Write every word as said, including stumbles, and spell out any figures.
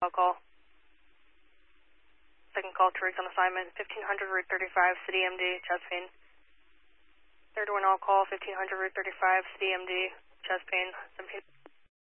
I'll call. Second call, Tariq on assignment, fifteen hundred Route thirty-five, City M D, chest pain. Third one, I'll call, fifteen hundred Route thirty-five, City M D, chest pain, seventeen.